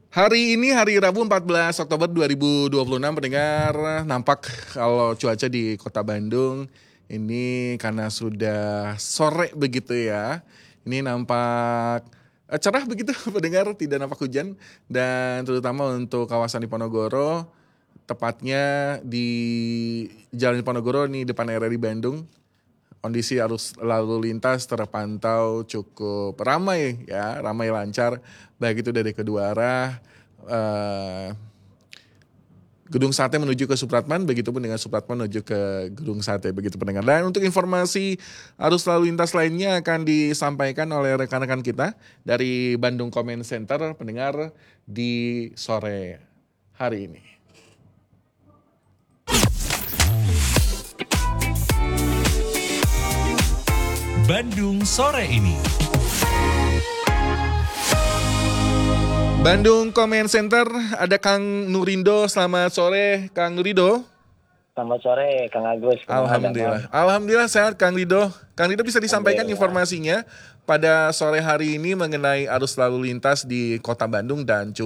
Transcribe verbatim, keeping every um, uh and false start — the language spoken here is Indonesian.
Hari ini hari Rabu empat belas Oktober dua ribu dua puluh enam, pendengar, nampak kalau cuaca di Kota Bandung ini karena sudah sore begitu ya. Ini nampak eh, cerah begitu pendengar, tidak nampak hujan, dan terutama untuk kawasan Diponegoro, tepatnya di Jalan Diponegoro nih, depan R R I Bandung. Kondisi arus lalu lintas terpantau cukup ramai ya, ramai lancar, baik itu dari kedua arah, eh, Gedung Sate menuju ke Supratman, begitupun dengan Supratman menuju ke Gedung Sate, begitu pendengar. Dan untuk informasi arus lalu lintas lainnya akan disampaikan oleh rekan-rekan kita dari Bandung Comment Center, pendengar, di sore hari ini. Bandung sore ini. Bandung Comment Center, ada Kang Nurindo. Selamat sore, Kang Nurindo. Selamat sore, Kang Agus. Alhamdulillah, Alhamdulillah sehat, Kang Rido. Kang Rido bisa disampaikan informasinya pada sore hari ini mengenai arus lalu lintas di Kota Bandung dan